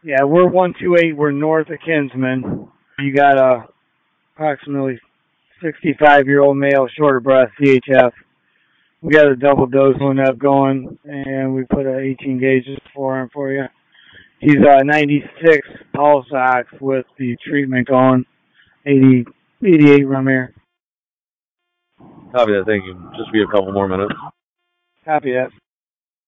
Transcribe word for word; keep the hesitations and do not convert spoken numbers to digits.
Yeah, we're one two eight. We're north of Kinsman. You got a approximately sixty-five-year-old male, shorter breath, C H F. We got a double dose one up going, and we put a eighteen gauges for him for you. He's uh, ninety-six pulse ox with the treatment going, eighty, eighty-eight rum air. Copy that. Thank you. Just be a couple more minutes. Copy that.